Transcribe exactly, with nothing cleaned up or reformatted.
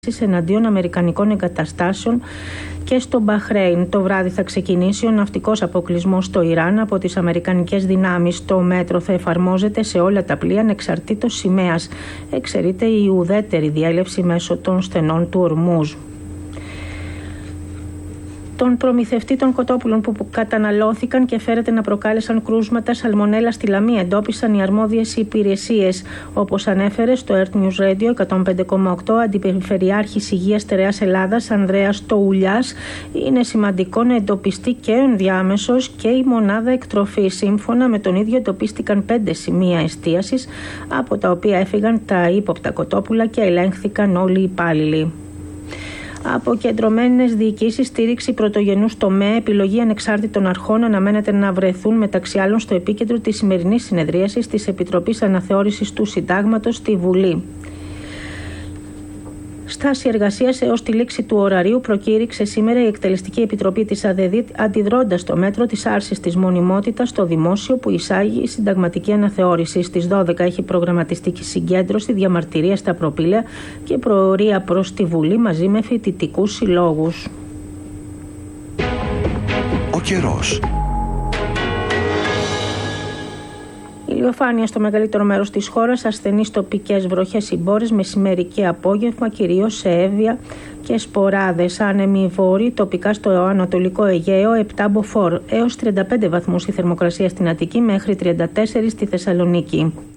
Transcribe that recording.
εναντίον αμερικανικών εγκαταστάσεων και στο Μπαχρέιν. Το βράδυ θα ξεκινήσει ο ναυτικός αποκλεισμός στο Ιράν από τις αμερικανικές δυνάμεις. Το μέτρο θα εφαρμόζεται σε όλα τα πλοία ανεξαρτήτως σημαίας. Εξαιρείται η ουδέτερη διέλευση μέσω των στενών του Ορμούζ. Τον προμηθευτή των κοτόπουλων που καταναλώθηκαν και φέρεται να προκάλεσαν κρούσματα σαλμονέλα στη Λαμία εντόπισαν οι αρμόδιες υπηρεσίες. Όπως ανέφερε στο Earth News Radio εκατόν πέντε κόμμα οκτώ Αντιπεριφερειάρχης Υγείας Στερεάς Ελλάδας Ανδρέας Τοουλιάς, είναι σημαντικό να εντοπιστεί και ο ενδιάμεσος και η μονάδα εκτροφής. Σύμφωνα με τον ίδιο εντοπίστηκαν πέντε σημεία εστίασης, από τα οποία έφυγαν τα ύποπτα κοτόπουλα και ελέγχθηκαν όλοι οι υπάλληλοι. Αποκεντρωμένες διοικήσεις, στήριξη πρωτογενούς τομέα, επιλογή ανεξάρτητων αρχών αναμένεται να βρεθούν μεταξύ άλλων στο επίκεντρο της σημερινής συνεδρίασης της Επιτροπής Αναθεώρησης του Συντάγματος στη Βουλή. Στάση εργασίας έως τη λήξη του ωραρίου προκήρυξε σήμερα η Εκτελεστική Επιτροπή της ΑΔΕΔΙΤ, αντιδρώντας το μέτρο της άρσης της μονιμότητας στο δημόσιο που εισάγει η συνταγματική αναθεώρηση. Στις δώδεκα έχει προγραμματιστεί συγκέντρωση, διαμαρτυρία στα προπήλαια και προορία προς τη Βουλή μαζί με φοιτητικούς συλλόγους. Ο καιρός. Ηλιοφάνεια στο μεγαλύτερο μέρος της χώρας, ασθενείς τοπικές βροχές ή μπόρες μεσημέρι και απόγευμα, κυρίως σε Εύβοια και σποράδες. Άνεμοι βόρειοι, τοπικά στο Ανατολικό Αιγαίο, επτά μποφόρ έως τριάντα πέντε βαθμούς η θερμοκρασία στην Αττική μέχρι τριάντα τέσσερα στη Θεσσαλονίκη.